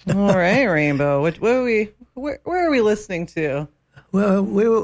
All right, Rainbow. Where are we listening to? Well,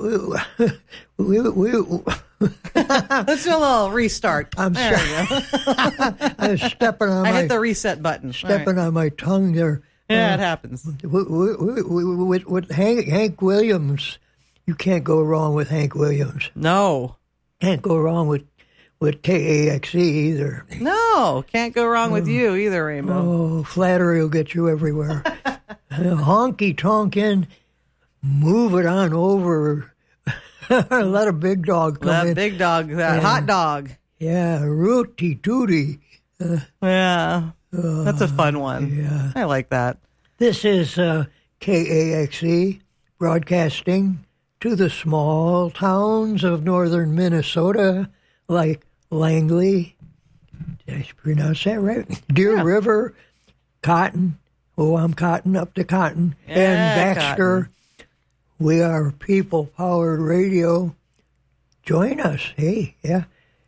Let's do a little restart. I'm there sorry. we go. I was stepping on I hit the reset button. on my tongue there. Yeah, it happens. With Hank Williams, you can't go wrong with Hank Williams. No. Can't go wrong with KAXE either. No, can't go wrong with you either, Rainbow. Oh, flattery will get you everywhere. Honky tonkin', move it on over. Let a big dog come in. That big dog, that hot dog. Yeah, rooty tooty. Yeah, that's a fun one. Yeah. I like that. This is KAXE broadcasting to the small towns of northern Minnesota like Langley. Did I pronounce that right? Deer River, Cotton. Oh, I'm Cotton, up to Cotton. Yeah, and Baxter. Cotton. We are people-powered radio. Join us, at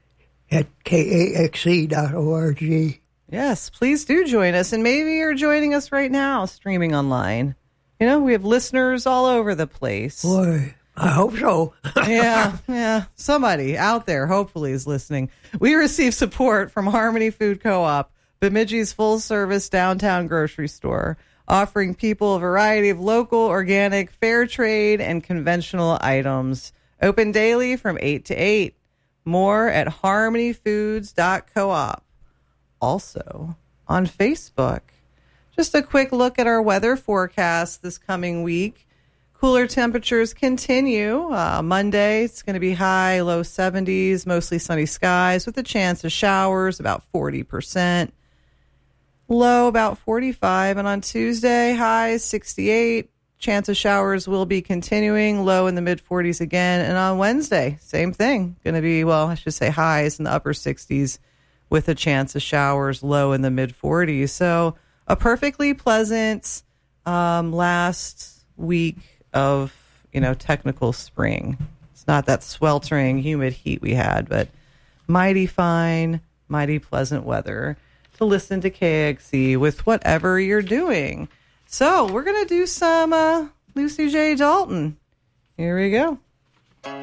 kaxe.org. Yes, please do join us. And maybe you're joining us right now, streaming online. You know, we have listeners all over the place. Boy, I hope so. Yeah. Somebody out there hopefully is listening. We receive support from Harmony Food Co-op, Bemidji's full-service downtown grocery store, offering people a variety of local, organic, fair trade, and conventional items. Open daily from 8 to 8. More at harmonyfoods.coop. Also on Facebook. Just a quick look at our weather forecast this coming week. Cooler temperatures continue. Monday, it's going to be high, low 70s, mostly sunny skies with a chance of showers, about 40%. Low, about 45. And on Tuesday, high 68. Chance of showers will be continuing, low in the mid-40s again. And on Wednesday, same thing. Going to be, I should say highs in the upper 60s with a chance of showers, low in the mid-40s. So a perfectly pleasant last week of, technical spring. It's not that sweltering, humid heat we had, but mighty fine, mighty pleasant weather to listen to KXE with whatever you're doing. So we're going to do some Lucy J. Dalton. Here we go.